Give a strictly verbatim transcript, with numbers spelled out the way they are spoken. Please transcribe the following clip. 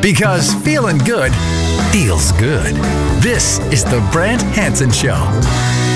Because feeling good feels good. This is the Brant Hansen Show.